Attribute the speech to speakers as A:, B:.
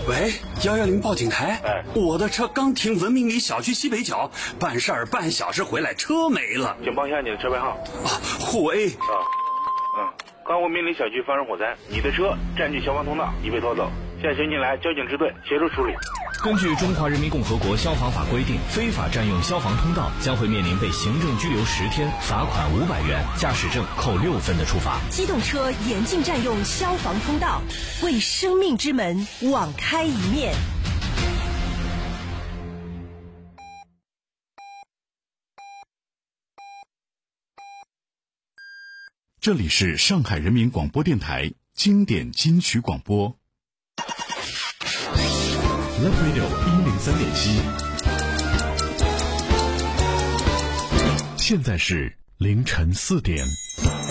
A: 喂，110报警台。
B: 哎，
A: 我的车刚停文明里小区西北角，办事儿半小时回来，车没了。
B: 请报一下你的车牌号。
A: 沪 A。
B: 刚文明里小区发生火灾，你的车占据消防通道，已被拖走。现在请你来交警支队协助处理。
C: 根据《中华人民共和国消防法》规定，非法占用消防通道将会面临被行政拘留10天、罚款500元、驾驶证扣6分的处罚。
D: 机动车严禁占用消防通道，为生命之门网开一面。
E: 这里是上海人民广播电台经典金曲广播 Love Radio 103.7，现在是凌晨4点。